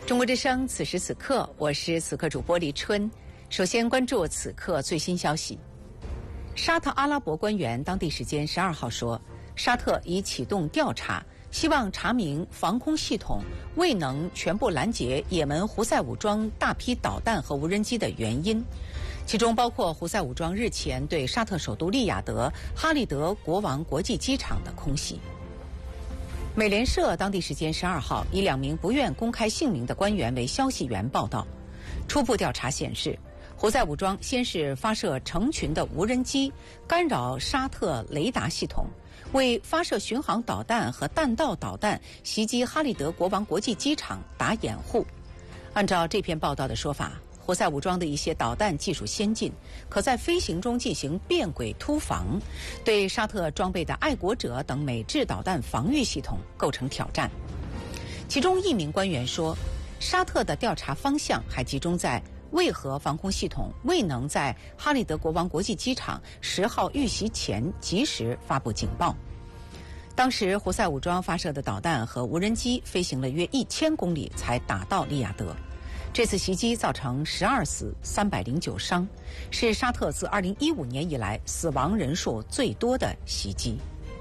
中国之声，此时此刻，我是此刻主播李春。首先关注此刻最新消息。沙特阿拉伯官员当地时间12号说，沙特已启动调查，希望查明防空系统未能全部拦截也门胡塞武装大批导弹和无人机的原因，其中包括胡塞武装日前对沙特首都利雅得哈利德国王国际机场的空袭。美联社当地时间12号以2名不愿公开姓名的官员为消息源报道，初步调查显示，胡塞武装先是发射成群的无人机，干扰沙特雷达系统，为发射巡航导弹和弹道导弹袭击哈利德国王国际机场打掩护。按照这篇报道的说法，胡塞武装的一些导弹技术先进，可在飞行中进行变轨突防，对沙特装备的爱国者等美制导弹防御系统构成挑战。其中一名官员说，沙特的调查方向还集中在为何防空系统未能在哈利德国王国际机场10号遇袭前及时发布警报。当时胡塞武装发射的导弹和无人机飞行了约1000公里才打到利雅得。这次袭击造成12死309伤，是沙特自2015年以来死亡人数最多的袭击。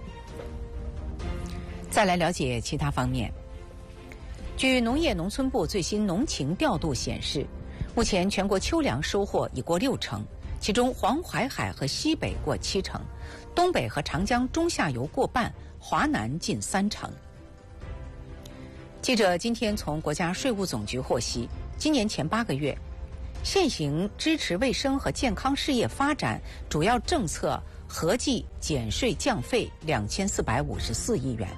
再来了解其他方面。据农业农村部最新农情调度显示，目前全国秋粮收获已过60%，其中黄淮海和西北过70%，东北和长江中下游过半，华南近30%。记者今天从国家税务总局获悉，今年前8个月，现行支持卫生和健康事业发展主要政策合计减税降费2454亿元。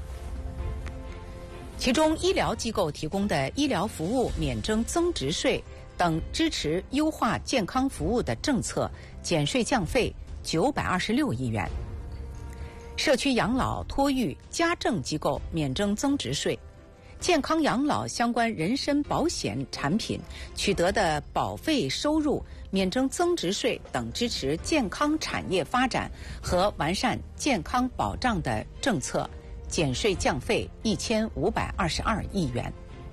其中医疗机构提供的医疗服务免征增值税等支持优化健康服务的政策减税降费926亿元。社区养老托育家政机构免征增值税，健康养老相关人身保险产品取得的保费收入免征增值税等支持健康产业发展和完善健康保障的政策减税降费1522亿元。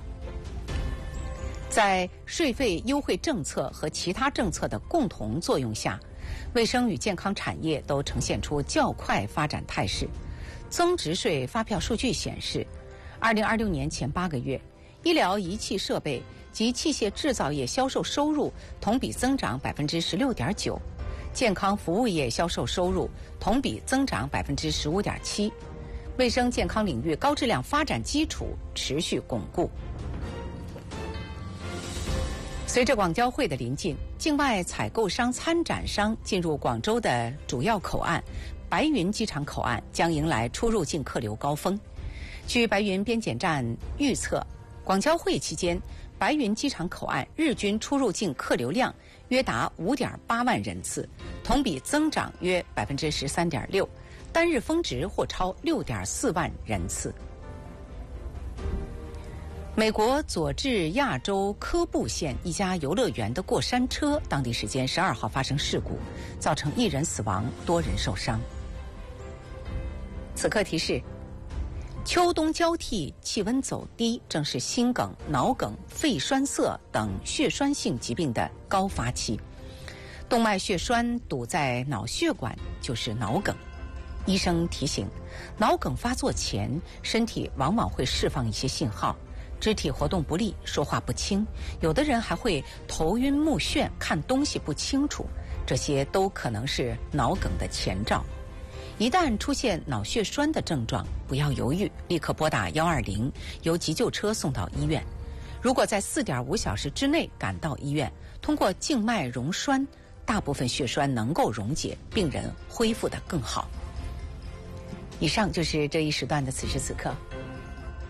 在税费优惠政策和其他政策的共同作用下，卫生与健康产业都呈现出较快发展态势。增值税发票数据显示，2026年前8个月，医疗仪器设备及器械制造业销售收入同比增长16.9%，健康服务业销售收入同比增长15.7%。卫生健康领域高质量发展基础持续巩固。随着广交会的临近，境外采购商、参展商进入广州的主要口岸白云机场口岸将迎来出入境客流高峰。据白云边检站预测，广交会期间，白云机场口岸日均出入境客流量约达5.8万人次，同比增长约13.6%，单日峰值或超6.4万人次。美国佐治亚州科布县一家游乐园的过山车当地时间12号发生事故，造成1人死亡，多人受伤。此刻提示：秋冬交替，气温走低，正是心梗、脑梗、肺栓塞等血栓性疾病的高发期。动脉血栓堵在脑血管就是脑梗。医生提醒，脑梗发作前，身体往往会释放一些信号，肢体活动不利，说话不清，有的人还会头晕目眩，看东西不清楚，这些都可能是脑梗的前兆。一旦出现脑血栓的症状，不要犹豫，立刻拨打120，由急救车送到医院。如果在4.5小时之内赶到医院，通过静脉溶栓，大部分血栓能够溶解，病人恢复得更好。以上就是这一时段的此时此刻。